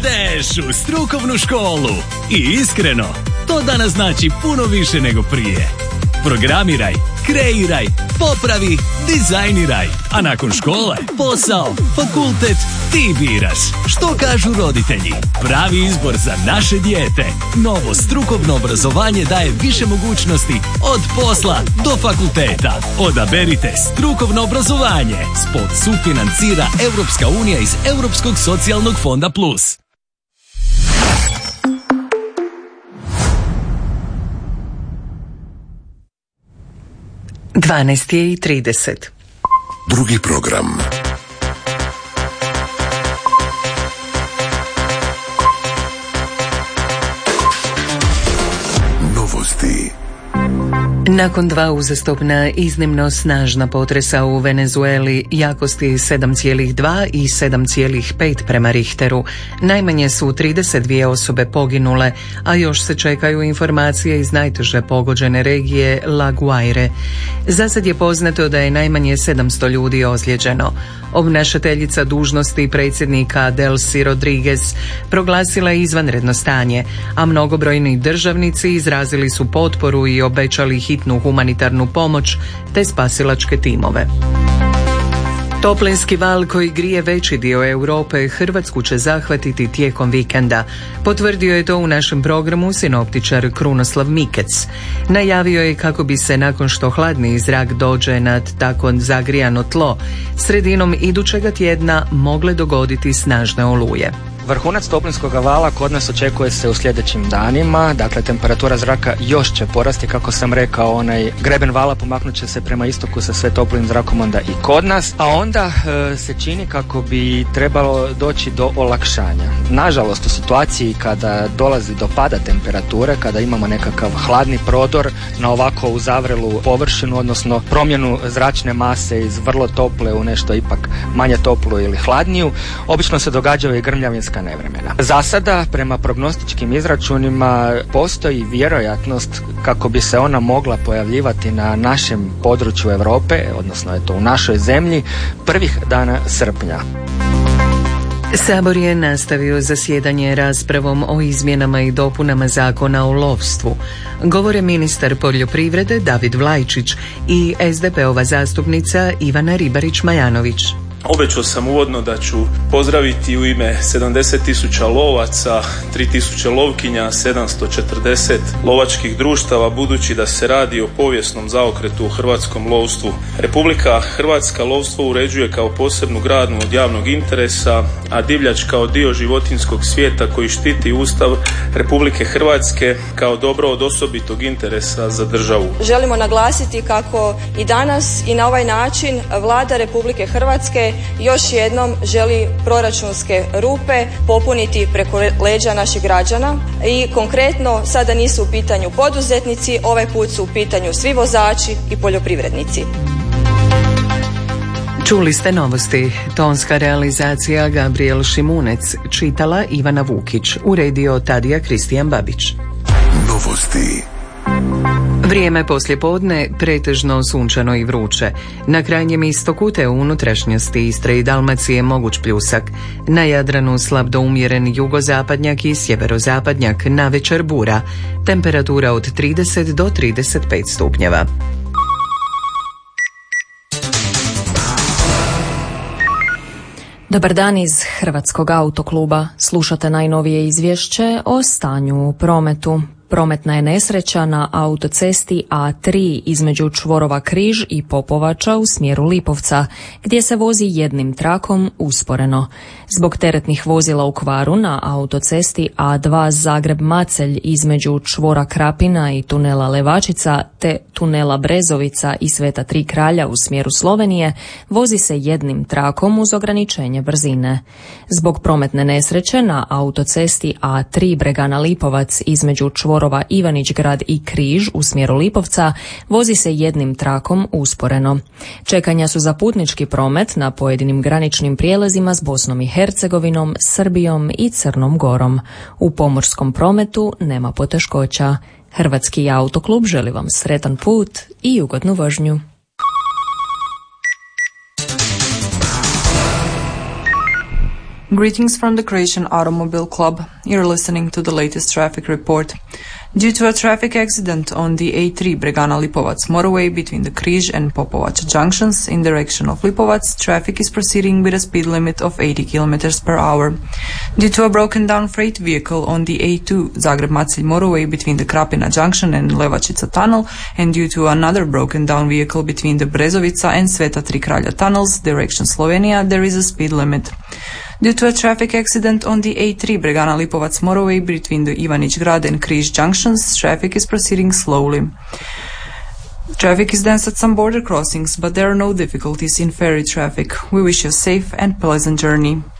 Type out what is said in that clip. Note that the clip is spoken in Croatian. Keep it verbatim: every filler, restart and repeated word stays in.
Ideš u strukovnu školu i iskreno, to danas znači puno više nego prije. Programiraj, kreiraj, popravi, dizajniraj, a nakon škole, posao, fakultet, ti biraš. Što kažu roditelji? Pravi izbor za naše dijete. Novo strukovno obrazovanje daje više mogućnosti od posla do fakulteta. Odaberite strukovno obrazovanje. Spot sufinancira Europska unija iz Europskog socijalnog fonda Plus. dvanaest je i trideset. Drugi program. Novosti. Nakon dva uzastopna iznimno snažna potresa u Venezueli jakosti sedam zarez dva i sedam zarez pet prema Richteru, najmanje su trideset dvije osobe poginule, a još se čekaju informacije iz najteže pogođene regije La Guaire. Zasad je poznato da je najmanje sedamsto ljudi ozlijeđeno. Obnašateljica dužnosti predsjednika Delcy Rodriguez proglasila je izvanredno stanje, a mnogobrojni državnici izrazili su potporu i obećali hitnu humanitarnu pomoć te spasilačke timove. Toplinski val koji grije veći dio Europe Hrvatsku će zahvatiti tijekom vikenda. Potvrdio je to u našem programu sinoptičar Krunoslav Mikec. Najavio je kako bi se nakon što hladniji zrak dođe nad tako zagrijano tlo, sredinom idućega tjedna mogle dogoditi snažne oluje. Vrhunac toplinskog vala kod nas očekuje se u sljedećim danima, dakle temperatura zraka još će porasti, kako sam rekao, onaj greben vala pomaknut će se prema istoku sa sve toplim zrakom onda i kod nas, a onda e, se čini kako bi trebalo doći do olakšanja. Nažalost, u situaciji kada dolazi do pada temperature, kada imamo nekakav hladni prodor na ovako uzavrelu površinu, odnosno promjenu zračne mase iz vrlo tople u nešto ipak manje toplu ili hladniju, obično se događaju i grmljavinska nevremena. Za sada, prema prognostičkim izračunima, postoji vjerojatnost kako bi se ona mogla pojavljivati na našem području Europe, odnosno eto u našoj zemlji, prvih dana srpnja. Sabor je nastavio zasjedanje raspravom o izmjenama i dopunama zakona o lovstvu. Govore ministar poljoprivrede David Vlajčić i es de pe-ova zastupnica Ivana Ribarić-Majanović. Obećao sam uvodno da ću pozdraviti u ime sedamdeset tisuća lovaca, tri tisuće lovkinja, sedamsto četrdeset lovačkih društava, budući da se radi o povijesnom zaokretu u hrvatskom lovstvu. Republika Hrvatska lovstvo uređuje kao posebnu granu od javnog interesa, a divljač kao dio životinjskog svijeta koji štiti Ustav Republike Hrvatske kao dobro od osobitog interesa za državu. Želimo naglasiti kako i danas i na ovaj način Vlada Republike Hrvatske još jednom želi proračunske rupe popuniti preko leđa naših građana i konkretno sada nisu u pitanju poduzetnici, ovaj put su u pitanju svi vozači i poljoprivrednici. Čuli ste novosti. Tonska realizacija Gabriel Šimunec, čitala Ivana Vukić, uredio Tadija Kristijan Babić. Novosti. Vrijeme poslijepodne pretežno sunčano i vruće. Na krajnjem istoku te u unutrašnjosti Istre i Dalmacije moguć pljusak. Na Jadranu slab do umjeren jugozapadnjak i sjeverozapadnjak, navečer bura. Temperatura od trideset do trideset pet stupnjeva. Dobar dan iz Hrvatskog autokluba. Slušate najnovije izvješće o stanju u prometu. Prometna je nesreća na autocesti A tri između čvorova Križ i Popovača u smjeru Lipovca, gdje se vozi jednim trakom usporeno. Zbog teretnih vozila u kvaru na autocesti A dva Zagreb-Macelj između čvora Krapina i tunela Levačica te tunela Brezovica i Sveta Tri kralja u smjeru Slovenije vozi se jednim trakom uz ograničenje brzine. Zbog prometne nesreće na autocesti A tri Bregana Lipovac između čvorova Ivanić-Grad i Križ u smjeru Lipovca vozi se jednim trakom usporeno. Čekanja su za putnički promet na pojedinim graničnim prijelazima s Bosnom i Hercegovinom, Srbijom i Crnom Gorom. U pomorskom prometu nema poteškoća. Hrvatski autoklub želi vam sretan put i ugodnu vožnju. Greetings from the Croatian Automobile Club. You're listening to the latest traffic report. Due to a traffic accident on the A three Bregana-Lipovac motorway between the Križ and Popovac junctions in direction of Lipovac, traffic is proceeding with a speed limit of eighty kilometers per hour. Due to a broken down freight vehicle on the A two Zagreb-Macelj motorway between the Krapina junction and Levačica tunnel, and due to another broken down vehicle between the Brezovica and Sveta Tri Kralja tunnels, direction Slovenia, there is a speed limit. Due to a traffic accident on the A three Bregana-Lipovac motorway between the Ivanić Grad and Križ junctions, traffic is proceeding slowly. Traffic is dense at some border crossings, but there are no difficulties in ferry traffic. We wish you a safe and pleasant journey.